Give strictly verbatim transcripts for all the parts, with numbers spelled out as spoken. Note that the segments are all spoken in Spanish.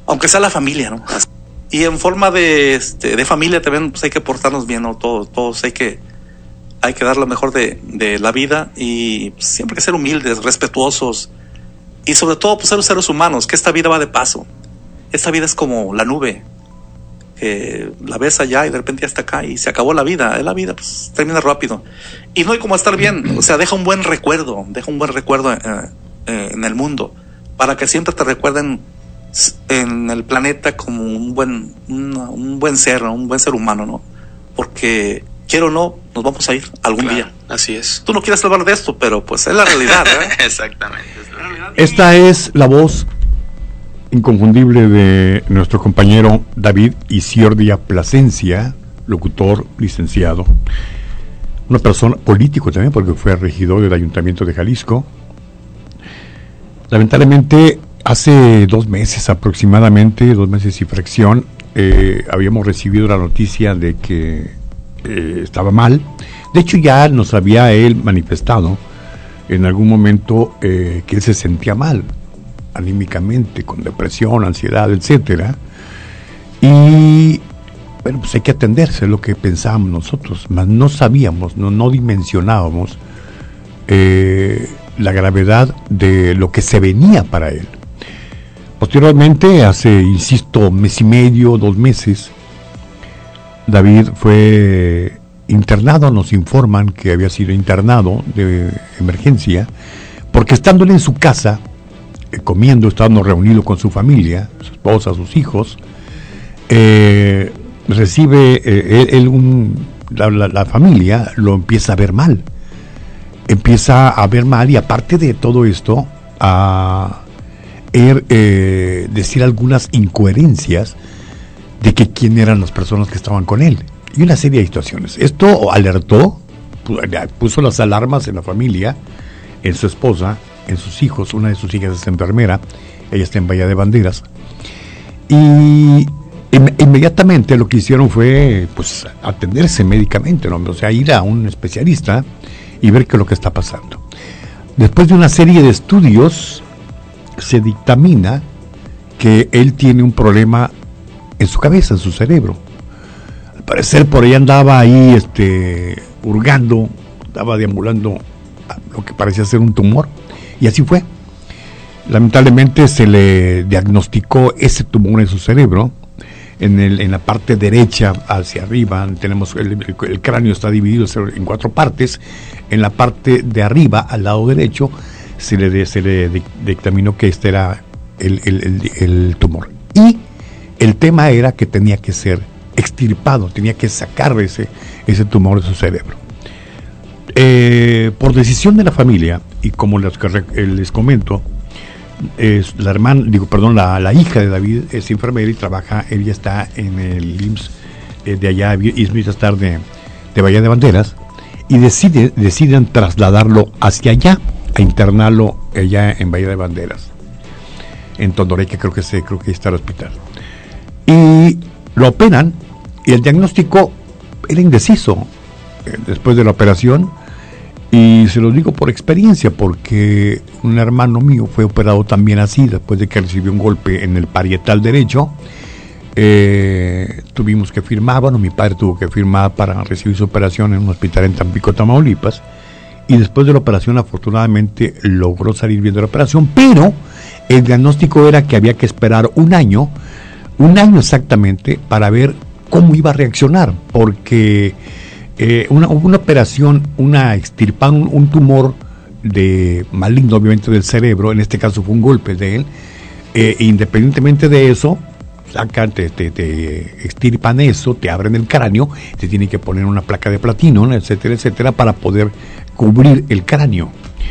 aunque sea la familia, ¿no? Y en forma de, este, de familia también, pues hay que portarnos bien, ¿no? Todos, todos hay que, hay que dar lo mejor de, de la vida y pues, siempre hay que ser humildes, respetuosos y sobre todo, pues ser los seres humanos, que esta vida va de paso. Esta vida es como la nube, que la ves allá y de repente ya está acá y se acabó la vida. La vida, pues, termina rápido. Y no hay como estar bien, o sea, deja un buen recuerdo, deja un buen recuerdo eh, eh, en el mundo, para que siempre te recuerden en el planeta como un buen, un, un buen ser, un buen ser humano, ¿no? Porque, quiero o no, nos vamos a ir algún claro, día. Así es. Tú no quieres hablar de esto, pero pues es la realidad, ¿eh? Exactamente. Es la realidad. Esta es la voz inconfundible de nuestro compañero David Isiordia Plasencia, locutor, licenciado, una persona político también, porque fue regidor del Ayuntamiento de Jalisco. Lamentablemente, hace dos meses aproximadamente, dos meses y fracción, eh, habíamos recibido la noticia de que eh, estaba mal. De hecho, ya nos había él manifestado en algún momento eh, que él se sentía mal anímicamente, con depresión, ansiedad, etcétera. Y bueno, pues hay que atenderse, es lo que pensábamos nosotros, mas no sabíamos, no, no dimensionábamos eh, la gravedad de lo que se venía para él. Posteriormente, hace, insisto, mes y medio, dos meses, David fue internado. Nos informan que había sido internado de emergencia, porque estando él en su casa, eh, comiendo, estando reunido con su familia, su esposa, sus hijos, eh, recibe eh, él, él un, la, la, la familia lo empieza a ver mal, empieza a ver mal y aparte de todo esto, a er, eh, decir algunas incoherencias de que quién eran las personas que estaban con él y una serie de situaciones. Esto alertó, puso las alarmas en la familia, en su esposa, en sus hijos. Una de sus hijas es enfermera, ella está en Bahía de Banderas, y inmediatamente lo que hicieron fue pues atenderse médicamente, ¿no? O sea, ir a un especialista y ver qué es lo que está pasando. Después de una serie de estudios se dictamina que él tiene un problema en su cabeza, en su cerebro. Al parecer por ahí andaba ahí este hurgando, estaba deambulando lo que parecía ser un tumor, y así fue. Lamentablemente se le diagnosticó ese tumor en su cerebro. En, el, en la parte derecha hacia arriba tenemos el, el, el cráneo está dividido en cuatro partes. En la parte de arriba, al lado derecho, se le, se le dictaminó que este era el, el, el, el tumor. Y el tema era que tenía que ser extirpado, tenía que sacar ese, ese tumor de su cerebro. Eh, por decisión de la familia, y como les, les comento, es la hermana, digo, perdón, la, la hija de David es enfermera y trabaja, ella está en el I M S S eh, de allá, Ismita Star de, de Bahía de Banderas, y decide, deciden trasladarlo hacia allá, a internarlo allá en Bahía de Banderas, en Tondoreque, creo que se, creo que está el hospital. Y lo operan, y el diagnóstico era indeciso eh, después de la operación. Y se lo digo por experiencia, porque un hermano mío fue operado también así, después de que recibió un golpe en el parietal derecho. Eh, tuvimos que firmar, bueno, mi padre tuvo que firmar para recibir su operación en un hospital en Tampico, Tamaulipas. Y después de la operación, afortunadamente, logró salir bien de la operación, pero el diagnóstico era que había que esperar un año, un año exactamente, para ver cómo iba a reaccionar, porque Eh, una, una operación, una extirpar un, un tumor de maligno, obviamente del cerebro, en este caso fue un golpe de él, eh, independientemente de eso, sacan, te, te, te extirpan eso, te abren el cráneo, te tienen que poner una placa de platino, etcétera, etcétera, para poder cubrir el cráneo.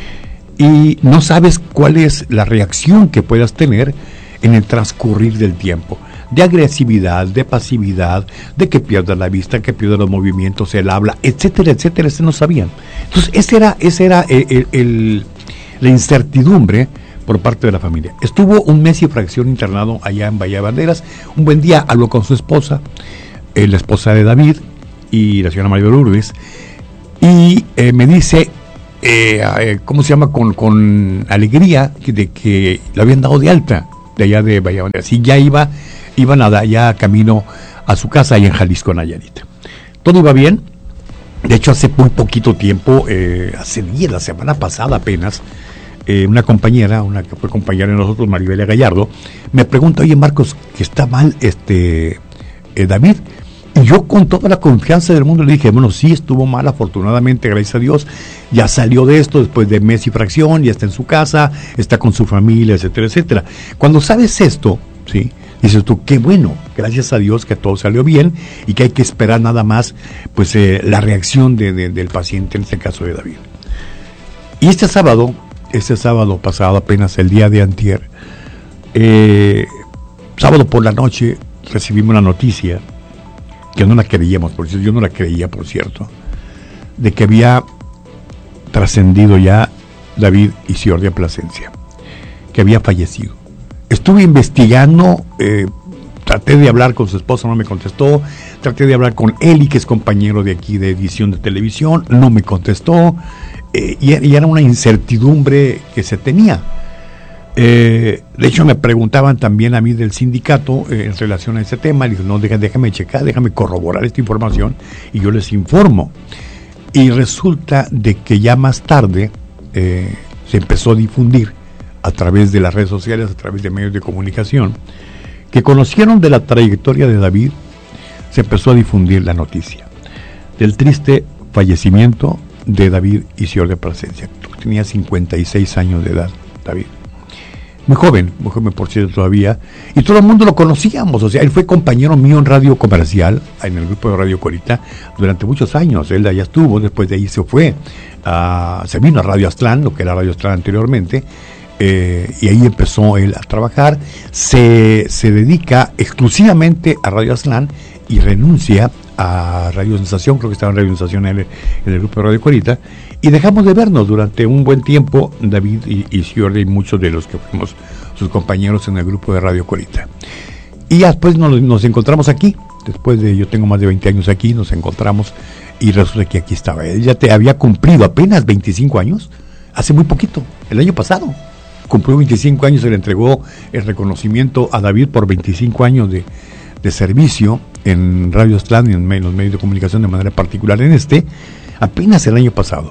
Y no sabes cuál es la reacción que puedas tener en el transcurrir del tiempo, de agresividad, de pasividad, de que pierdas la vista, que pierdas los movimientos, el habla, etcétera, etcétera. Ese no sabían. Entonces, ese era, ese era el, el, el, la incertidumbre por parte de la familia. Estuvo un mes y fracción internado allá en Bahía de Banderas. Un buen día habló con su esposa, eh, la esposa de David, y la señora María de Lourdes, y eh, me dice, eh, eh, ¿cómo se llama? Con, con alegría, de que lo habían dado de alta de allá de Bahía Banderas, y ya iba, iban allá camino a su casa ahí en Jalisco, Nayarit. Todo iba bien. De hecho, hace muy poquito tiempo, eh, hace días, la semana pasada apenas, eh, una compañera, una que fue compañera de nosotros, Maribela Gallardo, me pregunta, oye Marcos, que está mal este eh, David. Y yo con toda la confianza del mundo le dije, bueno, sí estuvo mal, afortunadamente, gracias a Dios, ya salió de esto después de mes y fracción, ya está en su casa, está con su familia, etcétera, etcétera. Cuando sabes esto, ¿sí?, dices tú, qué bueno, gracias a Dios que todo salió bien y que hay que esperar nada más pues eh, la reacción de, de, del paciente, en este caso de David. Y este sábado, este sábado pasado, apenas el día de antier, eh, sábado por la noche, recibimos la noticia, que no la creíamos, por cierto, yo no la creía, por cierto, de que había trascendido ya David Isiordia Plasencia, que había fallecido. Estuve investigando, eh, traté de hablar con su esposa, no me contestó, traté de hablar con Eli, que es compañero de aquí de edición de televisión, no me contestó, eh, y, y era una incertidumbre que se tenía. Eh, de hecho me preguntaban también a mí del sindicato eh, en relación a ese tema, y dije, no, déjame, déjame checar, déjame corroborar esta información y yo les informo. Y resulta de que ya más tarde eh, se empezó a difundir a través de las redes sociales, a través de medios de comunicación, que conocieron de la trayectoria de David, se empezó a difundir la noticia del triste fallecimiento de David Isiordia Plasencia. Tenía cincuenta y seis años de edad, David. Muy joven, muy joven por cierto todavía, y todo el mundo lo conocíamos, o sea, él fue compañero mío en Radio Comercial, en el grupo de Radio Corita, durante muchos años. Él allá estuvo, después de ahí se fue, a, se vino a Radio Aztlán, lo que era Radio Aztlán anteriormente, Eh, y ahí empezó él a trabajar. Se, se dedica exclusivamente a Radio Aztlán y renuncia a Radio Sensación, creo que estaba en Radio Sensación en el, en el grupo de Radio Corita, y dejamos de vernos durante un buen tiempo, David y, y Isiordia y muchos de los que fuimos sus compañeros en el grupo de Radio Corita. Y después nos, nos encontramos aquí, después de, yo tengo más de veinte años aquí, nos encontramos y resulta que aquí estaba. Él ya te había cumplido apenas veinticinco años, hace muy poquito, el año pasado. Cumplió veinticinco años, se le entregó el reconocimiento a David por veinticinco años de, de servicio en Radio Aztlán y en, en los medios de comunicación de manera particular en este, apenas el año pasado.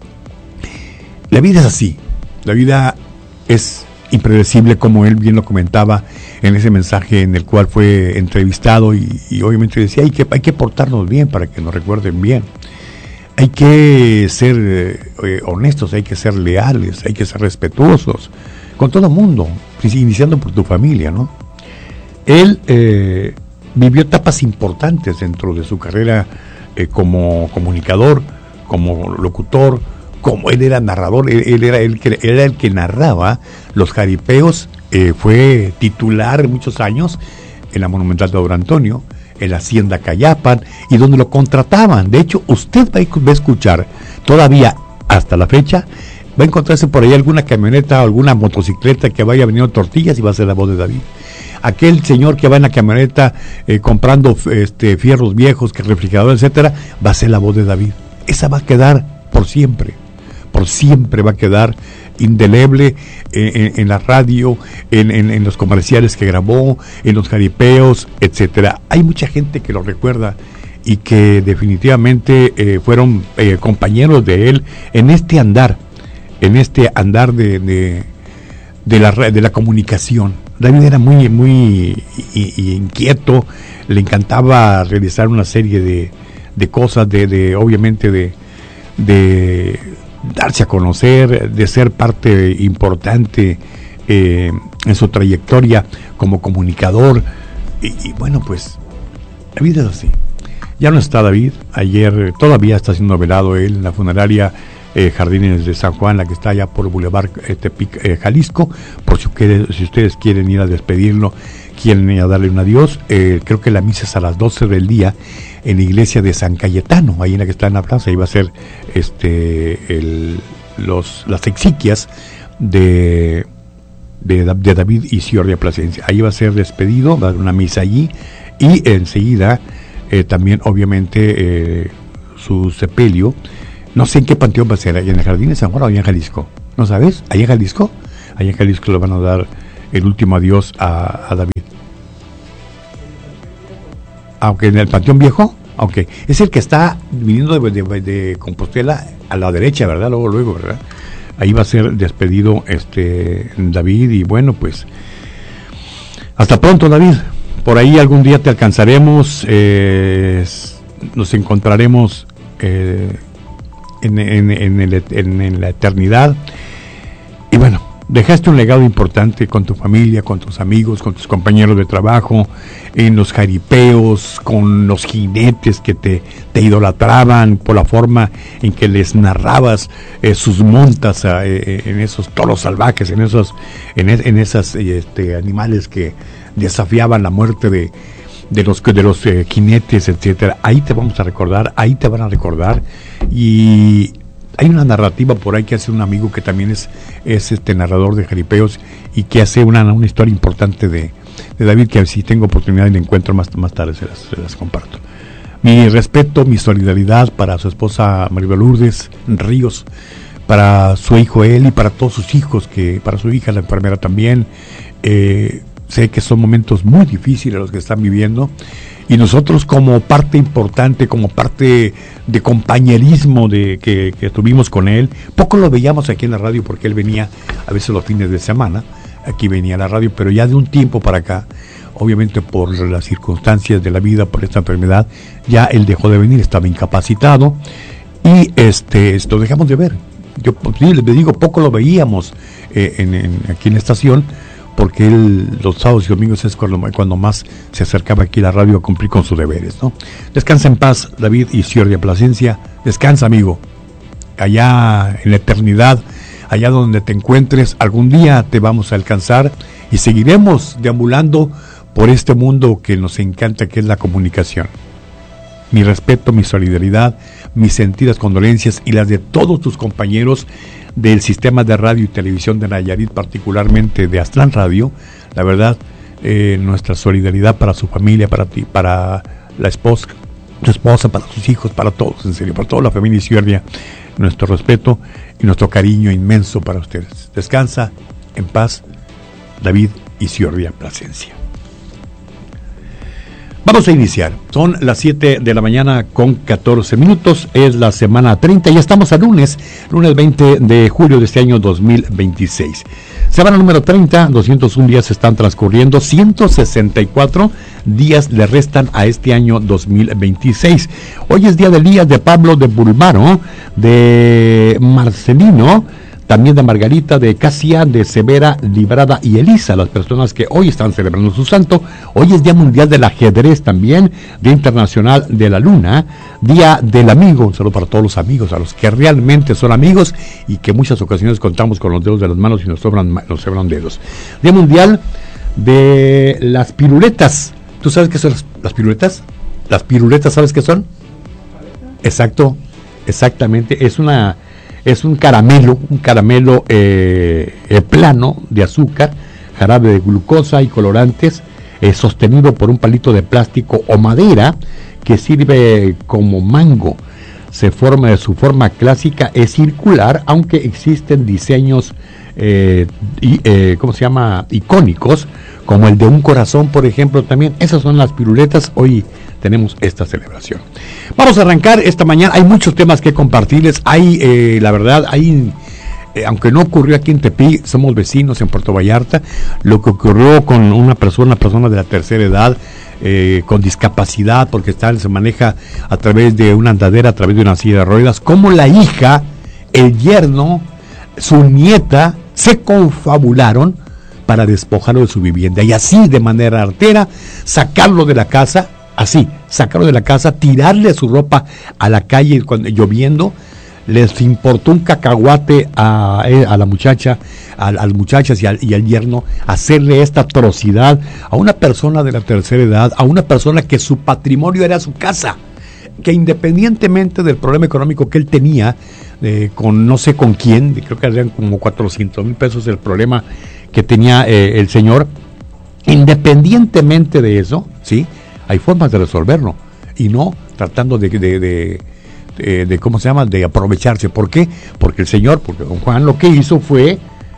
La vida es así, la vida es impredecible, como él bien lo comentaba en ese mensaje en el cual fue entrevistado, y, y obviamente decía, hay que, hay que portarnos bien para que nos recuerden bien. Hay que ser eh, honestos, hay que ser leales, hay que ser respetuosos con todo el mundo, iniciando por tu familia, ¿no? Él eh, vivió etapas importantes dentro de su carrera eh, como comunicador, como locutor, como él era narrador, él, él era, el que, él era el que narraba los jaripeos, eh, fue titular muchos años en la Monumental de Don Antonio, en la Hacienda Cayapan, y donde lo contrataban. De hecho, usted va a escuchar todavía hasta la fecha, va a encontrarse por ahí alguna camioneta o alguna motocicleta que vaya vendiendo tortillas y va a ser la voz de David. Aquel señor que va en la camioneta eh, comprando este, fierros viejos, que refrigerador, etcétera, va a ser la voz de David. Esa va a quedar por siempre, por siempre va a quedar indeleble eh, en, en la radio, en, en, en los comerciales que grabó, en los jaripeos, etcétera. Hay mucha gente que lo recuerda y que definitivamente eh, fueron eh, compañeros de él en este andar, en este andar de, de, de, la, de la comunicación. David era muy, muy y, y inquieto, le encantaba realizar una serie de, de cosas, de, de obviamente de, de darse a conocer, de ser parte importante eh, en su trayectoria como comunicador, y, y bueno, pues la vida es así. Ya no está David, ayer todavía está siendo velado él en la funeraria eh, Jardines de San Juan, la que está allá por Boulevard eh, Tepic, eh, Jalisco, por si, quiere, si ustedes quieren ir a despedirlo, quieren ir a darle un adiós. Eh, creo que la misa es a las doce del día en la iglesia de San Cayetano, ahí en la que está en la plaza. Ahí va a ser este el, los, las exequias de, de, de David Isiordia Plasencia. Ahí va a ser despedido, va a haber una misa allí, y enseguida eh, también obviamente eh, su sepelio. No sé en qué panteón va a ser, ahí en el Jardín de San Juan o allá en Jalisco. ¿No sabes? ¿Allá en Jalisco? Allá en Jalisco le van a dar el último adiós a, a David. Aunque en el Panteón Viejo, aunque es el que está viniendo de, de, de Compostela a la derecha, ¿verdad? Luego, luego, ¿verdad? Ahí va a ser despedido este David y bueno, pues hasta pronto, David. Por ahí algún día te alcanzaremos, eh, nos encontraremos eh, en, en, en, el, en, en la eternidad. Y bueno, dejaste un legado importante con tu familia, con tus amigos, con tus compañeros de trabajo, en los jaripeos, con los jinetes que te, te idolatraban por la forma en que les narrabas eh, sus montas eh, en esos toros salvajes, en esos en, es, en esas este, animales que desafiaban la muerte de, de los de los eh, jinetes, etcétera. Ahí te vamos a recordar, ahí te van a recordar. Y hay una narrativa por ahí que hace un amigo que también es, es este narrador de jaripeos y que hace una, una historia importante de, de David, que si tengo oportunidad y le encuentro más, más tarde se las, se las comparto. Mi respeto, mi solidaridad para su esposa Maribel Lourdes Ríos, para su hijo él y para todos sus hijos, que para su hija la enfermera también. Eh, sé que son momentos muy difíciles los que están viviendo. Y nosotros como parte importante, como parte de compañerismo de que, que tuvimos con él, poco lo veíamos aquí en la radio porque él venía a veces los fines de semana, aquí venía a la radio, pero ya de un tiempo para acá, obviamente por las circunstancias de la vida, por esta enfermedad, ya él dejó de venir, estaba incapacitado y este esto dejamos de ver. Yo sí, les digo, poco lo veíamos eh, en, en, aquí en la estación, porque él los sábados y domingos es cuando, cuando más se acercaba aquí a la radio a cumplir con sus deberes, ¿no? Descansa en paz, David Isiordia Plasencia. Descansa, amigo. Allá en la eternidad, allá donde te encuentres, algún día te vamos a alcanzar y seguiremos deambulando por este mundo que nos encanta, que es la comunicación. Mi respeto, mi solidaridad, mis sentidas condolencias y las de todos tus compañeros del sistema de radio y televisión de Nayarit, particularmente de Aztlán Radio. La verdad, eh, nuestra solidaridad para su familia, para ti, para la esposa, tu esposa, para sus hijos, para todos, en serio, para toda la familia Isiordia, nuestro respeto y nuestro cariño inmenso para ustedes. Descansa en paz, David Isiordia Plasencia. Vamos a iniciar. Son las siete de la mañana con catorce minutos. Es la semana treinta. Ya estamos a lunes, lunes veinte de julio de este año dos mil veintiséis. Semana número treinta, doscientos un días están transcurriendo. ciento sesenta y cuatro días le restan a este año dos mil veintiséis. Hoy es día de Elías, de Pablo, de Bulmaro, de Marcelino, también de Margarita, de Casia, de Severa, Librada y Elisa, las personas que hoy están celebrando su santo. Hoy es Día Mundial del Ajedrez también, Día Internacional de la Luna, Día del Amigo. Un saludo para todos los amigos, a los que realmente son amigos y que en muchas ocasiones contamos con los dedos de las manos y nos sobran, nos sobran dedos. Día Mundial de las Piruletas. ¿Tú sabes qué son las, las piruletas? Las piruletas, ¿sabes qué son? Exacto, exactamente, es una... Es un caramelo, un caramelo eh, eh, plano de azúcar, jarabe de glucosa y colorantes, eh, sostenido por un palito de plástico o madera que sirve como mango. Se forma de su forma clásica, es circular, aunque existen diseños, eh, y, eh, ¿cómo se llama? Icónicos, como el de un corazón, por ejemplo, también. Esas son las piruletas. Hoy tenemos esta celebración. Vamos a arrancar esta mañana. Hay muchos temas que compartirles. Hay, eh, la verdad, hay, eh, aunque no ocurrió aquí en Tepic, somos vecinos en Puerto Vallarta, lo que ocurrió con una persona, una persona de la tercera edad, eh, con discapacidad, porque está, se maneja a través de una andadera, a través de una silla de ruedas, como la hija, el yerno, su nieta, se confabularon para despojarlo de su vivienda, y así, de manera artera, sacarlo de la casa. Así, sacarlo de la casa, tirarle su ropa a la calle cuando lloviendo. Les importó un cacahuate a, a la muchacha, a, a las muchachas y al, y al yerno, hacerle esta atrocidad a una persona de la tercera edad, a una persona que su patrimonio era su casa, que independientemente del problema económico que él tenía, eh, con no sé con quién, creo que eran como cuatrocientos mil pesos el problema que tenía eh, el señor, independientemente de eso, ¿sí? Hay formas de resolverlo y no tratando de, de, de, de, de ¿cómo se llama?, de aprovecharse. ¿Por qué? Porque el señor, porque don Juan lo que hizo fue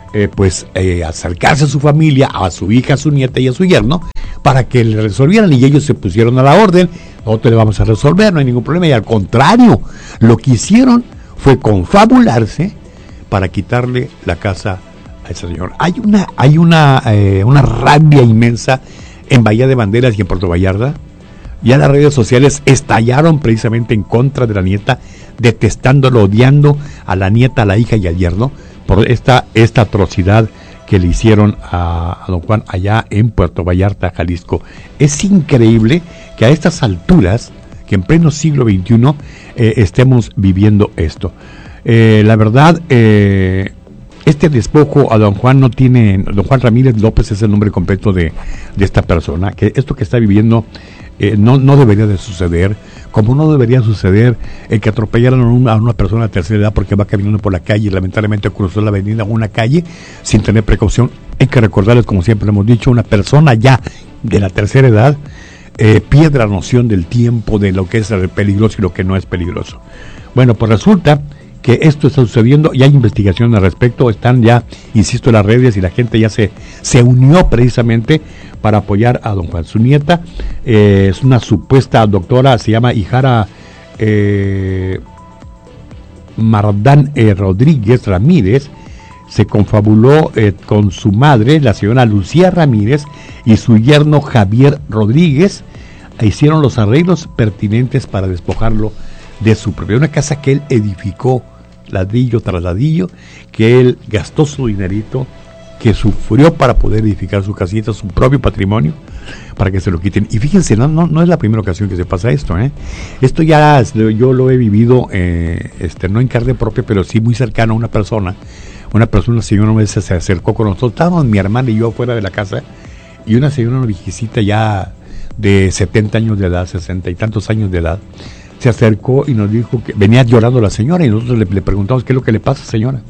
eh, pues eh, acercarse a su familia, a su hija, a su nieta y a su yerno, para que le resolvieran, y ellos se pusieron a la orden. Nosotros le vamos a resolver, no hay ningún problema, y al contrario, lo que hicieron fue confabularse para quitarle la casa a ese señor. Hay una, hay una, eh, una rabia inmensa en Bahía de Banderas y en Puerto Vallarta. Ya las redes sociales estallaron precisamente en contra de la nieta, detestándolo, odiando a la nieta, a la hija y al yerno por esta, esta atrocidad que le hicieron a, a don Juan allá en Puerto Vallarta, Jalisco. Es increíble que a estas alturas, que en pleno siglo veintiuno, eh, estemos viviendo esto. Eh, la verdad, eh, este despojo a don Juan no tiene, don Juan Ramírez López es el nombre completo de, de esta persona, que esto que está viviendo eh, no, no debería de suceder, como no debería suceder el que atropellaran a una, a una persona de tercera edad porque va caminando por la calle y lamentablemente cruzó la avenida o una calle sin tener precaución. Hay que recordarles, como siempre hemos dicho, una persona ya de la tercera edad eh, pierde la noción del tiempo, de lo que es peligroso y lo que no es peligroso. Bueno, pues resulta que esto está sucediendo y hay investigación al respecto. Están ya, insisto, en las redes y la gente ya se, se unió precisamente para apoyar a don Juan. Su nieta eh, es una supuesta doctora, se llama Ijara eh, Mardán eh, Rodríguez Ramírez. Se confabuló eh, con su madre, la señora Lucía Ramírez, y su yerno Javier Rodríguez. E hicieron los arreglos pertinentes para despojarlo de su propiedad, una casa que él edificó ladrillo tras ladrillo, que él gastó su dinerito, que sufrió para poder edificar su casita, su propio patrimonio, para que se lo quiten. Y fíjense, no, no, no es la primera ocasión que se pasa esto, ¿eh? Esto ya yo lo he vivido, eh, este, no en carne propia, pero sí muy cercano a una persona. Una persona, una señora, una vez se acercó con nosotros, estábamos mi hermana y yo afuera de la casa, y una señora, una viejecita ya de setenta años de edad, sesenta y tantos años de edad, se acercó y nos dijo que venía llorando la señora, y nosotros le, le preguntamos qué es lo que le pasa, señora.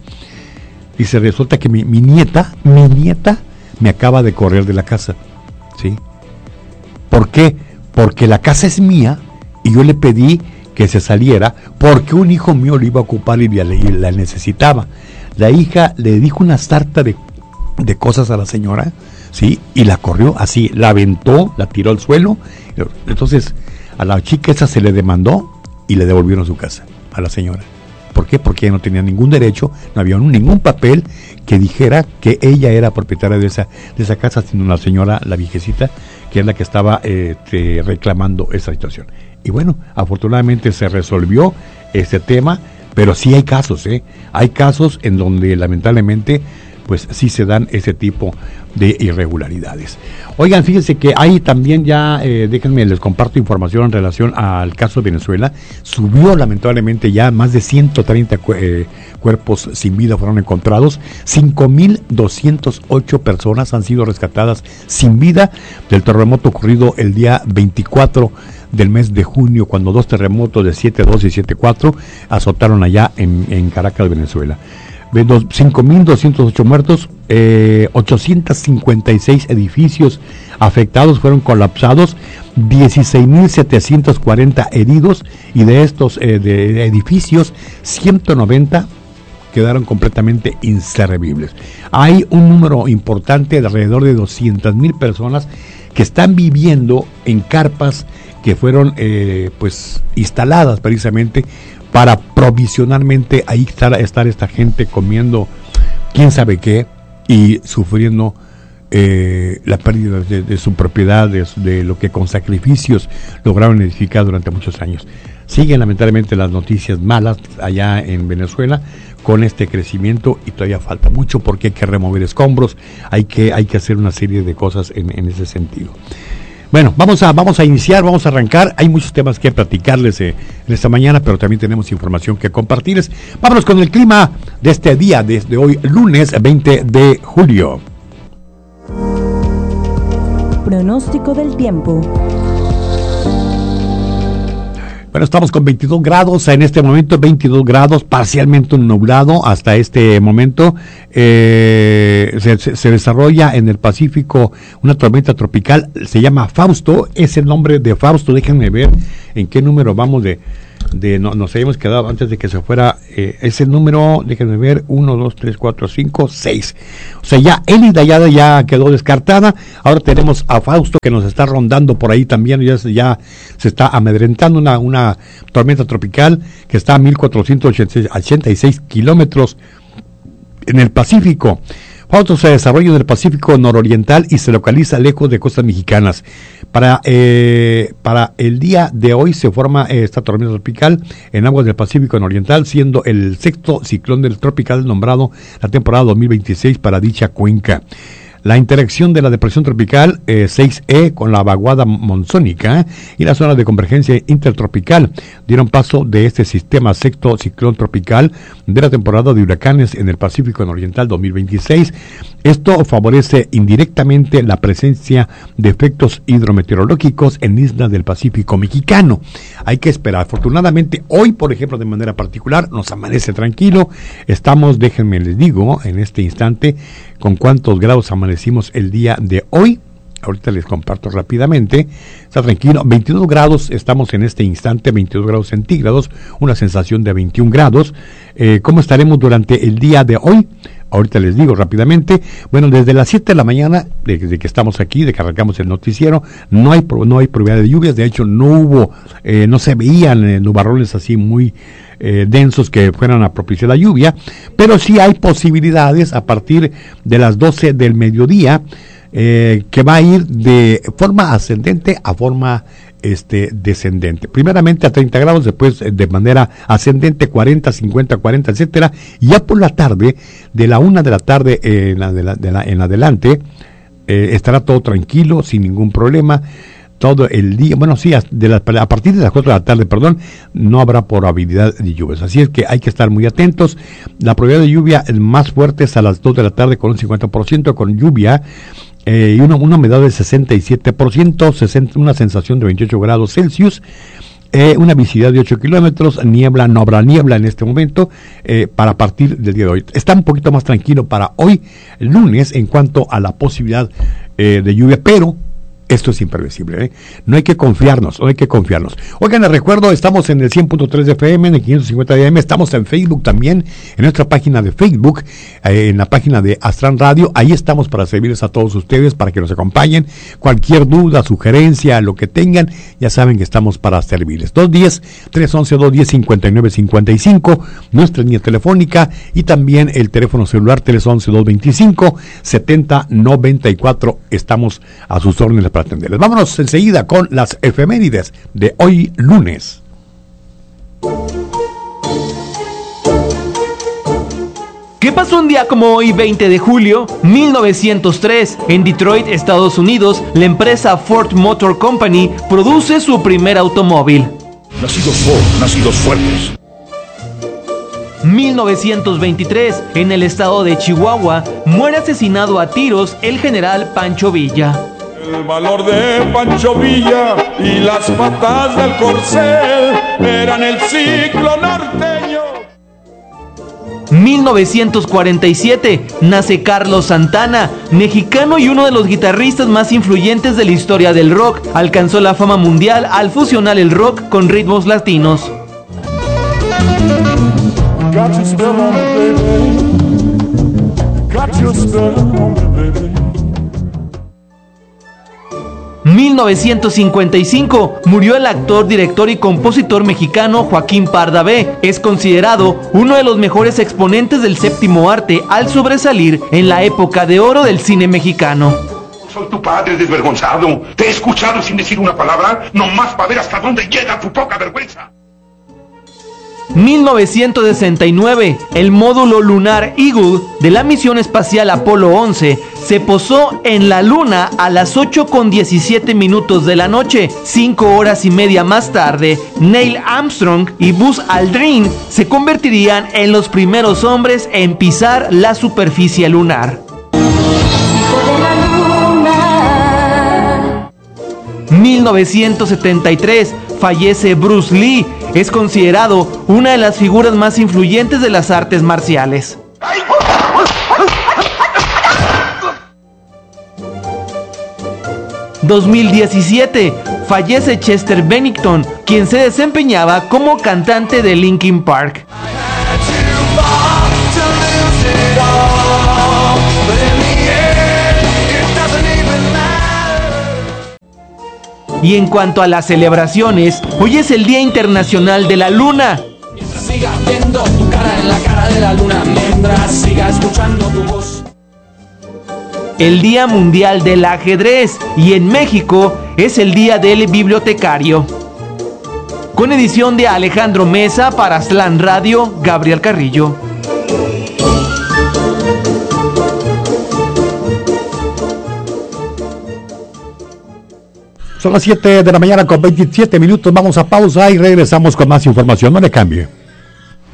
Y se resulta que mi, mi nieta, mi nieta me acaba de correr de la casa, ¿sí? ¿Por qué? Porque la casa es mía y yo le pedí que se saliera porque un hijo mío lo iba a ocupar y la, y la necesitaba. La hija le dijo una sarta de, de cosas a la señora, ¿sí? Y la corrió así, la aventó, la tiró al suelo. Entonces a la chica esa se le demandó y le devolvieron su casa a la señora. ¿Por qué? Porque ella no tenía ningún derecho, no había ningún papel que dijera que ella era propietaria de esa, de esa casa, sino la señora, la viejecita, que es la que estaba eh, te, reclamando esa situación. Y bueno, afortunadamente se resolvió este tema, pero sí hay casos, ¿eh? Hay casos en donde lamentablemente pues sí se dan ese tipo de irregularidades. Oigan, fíjense que hay también ya, eh, déjenme, les comparto información en relación al caso de Venezuela. Subió lamentablemente ya más de ciento treinta cu- eh, cuerpos sin vida fueron encontrados. cinco mil doscientas ocho personas han sido rescatadas sin vida del terremoto ocurrido el día veinticuatro del mes de junio, cuando dos terremotos de siete dos y siete cuatro azotaron allá en, en Caracas, Venezuela. cinco mil doscientos ocho muertos, eh, ochocientos cincuenta y seis edificios afectados fueron colapsados, dieciséis mil setecientos cuarenta heridos, y de estos eh, de edificios, ciento noventa quedaron completamente inservibles. Hay un número importante de alrededor de doscientas mil personas que están viviendo en carpas que fueron eh, pues instaladas precisamente para provisionalmente ahí estar, estar esta gente comiendo quién sabe qué y sufriendo eh, la pérdida de, de su propiedad, de, de lo que con sacrificios lograron edificar durante muchos años. Siguen lamentablemente las noticias malas allá en Venezuela con este crecimiento, y todavía falta mucho porque hay que remover escombros, hay que, hay que hacer una serie de cosas en, en ese sentido. Bueno, vamos a, vamos a iniciar, vamos a arrancar. Hay muchos temas que platicarles eh, en esta mañana, pero también tenemos información que compartirles. Vámonos con el clima de este día, desde hoy, lunes veinte de julio. Pronóstico del tiempo. Bueno, estamos con veintidós grados en este momento, veintidós grados, parcialmente nublado hasta este momento. Eh, se, se, se desarrolla en el Pacífico una tormenta tropical, se llama Fausto, es el nombre de Fausto. Déjenme ver en qué número vamos de, de no, nos habíamos quedado antes de que se fuera, eh, es el número, déjenme ver, uno, dos, tres, cuatro, cinco, seis. O sea, ya Elida ya, ya quedó descartada. Ahora tenemos a Fausto que nos está rondando por ahí también, ya, ya se está amedrentando una, una tormenta tropical que está a mil cuatrocientos ochenta y seis kilómetros en el Pacífico. Fausto se desarrolla en el Pacífico nororiental y se localiza lejos de costas mexicanas. Para, eh, para el día de hoy se forma eh, esta tormenta tropical en aguas del Pacífico nororiental, siendo el sexto ciclón del tropical nombrado la temporada dos mil veintiséis para dicha cuenca. La interacción de la depresión tropical eh, seis E con la vaguada monzónica eh, y la zona de convergencia intertropical dieron paso de este sistema sexto ciclón tropical de la temporada de huracanes en el Pacífico nororiental dos mil veintiséis. Esto favorece indirectamente la presencia de efectos hidrometeorológicos en islas del Pacífico mexicano. Hay que esperar. Afortunadamente, hoy, por ejemplo, de manera particular, nos amanece tranquilo. Estamos, déjenme les digo, en este instante, con cuántos grados amanecimos el día de hoy. Ahorita les comparto rápidamente. Está tranquilo, veintidós grados, estamos en este instante, veintidós grados centígrados, una sensación de veintiún grados. Eh, ¿Cómo estaremos durante el día de hoy? Ahorita les digo rápidamente. Bueno, desde las siete de la mañana, desde de que estamos aquí, de que arrancamos el noticiero, no hay no hay probabilidad de lluvias. De hecho, no hubo, eh, no se veían eh, nubarrones así muy eh, densos que fueran a propiciar la lluvia, pero sí hay posibilidades a partir de las doce del mediodía, eh, que va a ir de forma ascendente a forma este descendente. Primeramente a treinta grados, después de manera ascendente cuarenta, cincuenta, cuarenta, etcétera. Y ya por la tarde, de la una de la tarde eh, en, adela, de la, en adelante, eh, estará todo tranquilo, sin ningún problema. Todo el día, bueno, sí, de la, a partir de las cuatro de la tarde, perdón, no habrá probabilidad de lluvias. Así es que hay que estar muy atentos. La probabilidad de lluvia más fuerte es a las dos de la tarde con un cincuenta por ciento, con lluvia eh, y una, una humedad del sesenta y siete por ciento, sesenta, una sensación de veintiocho grados Celsius, eh, una visibilidad de ocho kilómetros, niebla, no habrá niebla en este momento, eh, para partir del día de hoy. Está un poquito más tranquilo para hoy, el lunes, en cuanto a la posibilidad eh, de lluvia, pero esto es imprevisible, ¿eh? No hay que confiarnos, no hay que confiarnos. Oigan, les recuerdo, estamos en el cien punto tres de F M, en el quinientos cincuenta de A M, estamos en Facebook también, en nuestra página de Facebook, eh, en la página de Astran Radio, ahí estamos para servirles a todos ustedes, para que nos acompañen. Cualquier duda, sugerencia, lo que tengan, ya saben que estamos para servirles. dos diez, tres once, dos diez, cincuenta y nueve cincuenta y cinco, nuestra línea telefónica, y también el teléfono celular tres once, dos veinticinco, setenta noventa y cuatro, estamos a sus órdenes para atenderles. Vámonos enseguida con las efemérides de hoy lunes. ¿Qué pasó un día como hoy, veinte de julio, mil novecientos tres? En Detroit, Estados Unidos, la empresa Ford Motor Company produce su primer automóvil. Nacidos Ford, nacidos fuertes. mil novecientos veintitrés, en el estado de Chihuahua, muere asesinado a tiros el general Pancho Villa. El valor de Pancho Villa y las patas del corcel eran el ciclo norteño. mil novecientos cuarenta y siete, nace Carlos Santana, mexicano y uno de los guitarristas más influyentes de la historia del rock. Alcanzó la fama mundial al fusionar el rock con ritmos latinos. Got your spell on me, baby. Got your spell on me, baby. mil novecientos cincuenta y cinco, murió el actor, director y compositor mexicano Joaquín Pardavé. Es considerado uno de los mejores exponentes del séptimo arte al sobresalir en la época de oro del cine mexicano. Soy tu padre desvergonzado. Te he escuchado sin decir una palabra, nomás para ver hasta dónde llega tu poca vergüenza. mil novecientos sesenta y nueve, el módulo lunar Eagle de la misión espacial Apolo once se posó en la Luna a las ocho con diecisiete minutos de la noche. Cinco horas y media más tarde, Neil Armstrong y Buzz Aldrin se convertirían en los primeros hombres en pisar la superficie lunar. mil novecientos setenta y tres, fallece Bruce Lee. Es considerado una de las figuras más influyentes de las artes marciales. dos mil diecisiete, fallece Chester Bennington, quien se desempeñaba como cantante de Linkin Park. Y en cuanto a las celebraciones, hoy es el Día Internacional de la Luna. Mientras siga viendo tu cara en la cara de la luna, mientras siga escuchando tu voz. El Día Mundial del Ajedrez, y en México es el Día del Bibliotecario. Con edición de Alejandro Mesa para Aslan Radio, Gabriel Carrillo. Son las siete de la mañana con veintisiete minutos. Vamos a pausa y regresamos con más información. No le cambie.